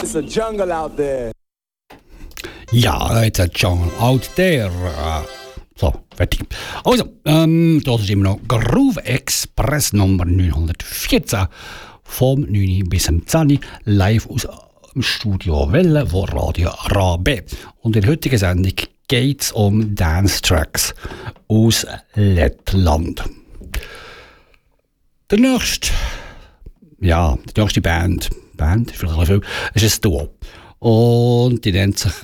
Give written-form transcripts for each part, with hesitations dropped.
It's a jungle out there. Ja, it's a jungle out there. So, fertig. Also, das ist immer noch Groove Express Nummer 914. Vom 9 bis zum 10 live aus dem Studio Welle von Radio Rabe. Und in der heutigen Sendung geht es um Dance-Tracks aus Lettland. Die nächste Band ist vielleicht ein viel, ist ein Duo. Und die nennt sich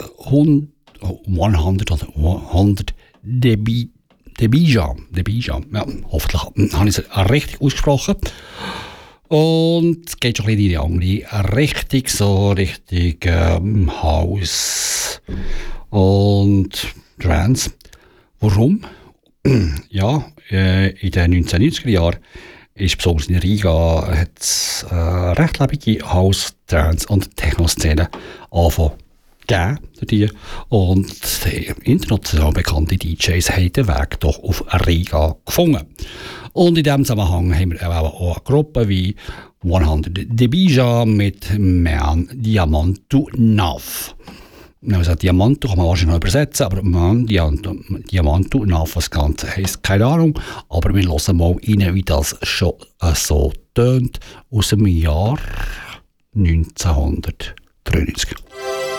100 Debija. Ja, hoffentlich habe ich es richtig ausgesprochen. Und es geht schon ein bisschen in die andere Richtung, so Richtung House und Trance. Warum? Ja, in den 1990er Jahren ist besonders in Riga hat's recht lebende House, Trance und Techno-Szene angefangen gegeben. Und international bekannte DJs haben den Weg doch auf Riga gefunden. Und in diesem Zusammenhang haben wir auch eine Gruppe wie 100 Debija mit Man Diamantu Nav. Also Diamantu kann man wahrscheinlich noch übersetzen, aber Man Diamantu Nav, was das Ganze heisst, keine Ahnung. Aber wir hören mal rein, wie das schon so tönt aus dem Jahr 1993.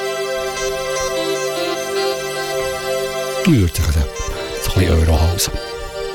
Ich würde sagen, so ein bisschen Eurohaus.